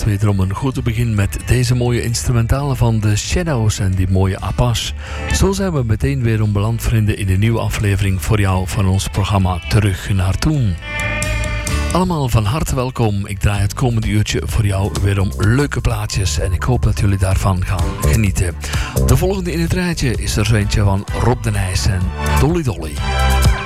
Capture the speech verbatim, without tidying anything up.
wederom een goed begin met deze mooie instrumentalen van The Shadows en die mooie Apache. Zo zijn we meteen weer onbeland, vrienden, in een nieuwe aflevering voor jou van ons programma Terug naar Toen. Allemaal van harte welkom. Ik draai het komende uurtje voor jou weer om leuke plaatjes en ik hoop dat jullie daarvan gaan genieten. De volgende in het rijtje is er zo eentje van Rob de Nijs en Dolly Dolly.